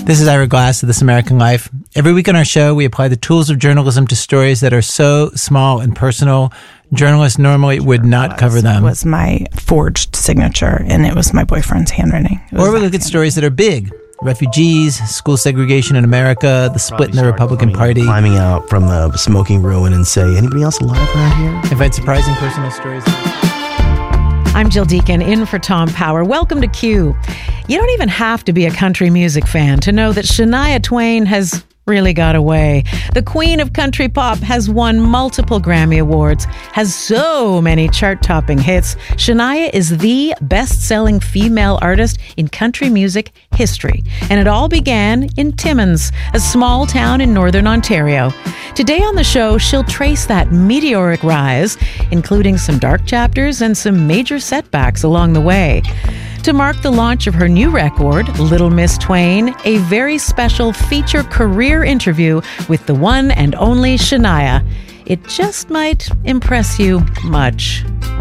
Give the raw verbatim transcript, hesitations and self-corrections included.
This is Ira Glass of This American Life. Every week on our show, we apply the tools of journalism to stories that are so small and personal, journalists normally would not cover them. It was my forged signature, and it was my boyfriend's handwriting. Or we look at stories that are big. Refugees, school segregation in America, the split in the Republican Party. Climbing out from the smoking ruin and say, anybody else alive around here? And find surprising personal stories. I'm Jill Deacon, in for Tom Power. Welcome to Q. You don't even have to be a country music fan to know that Shania Twain has really got away. The queen of country pop has won multiple Grammy Awards, has so many chart-topping hits. Shania is the best-selling female artist in country music history. And it all began in Timmins, a small town in northern Ontario. Today on the show, she'll trace that meteoric rise, including some dark chapters and some major setbacks along the way. To mark the launch of her new record, Little Miss Twain, a very special feature career interview with the one and only Shania. It just might impress you much.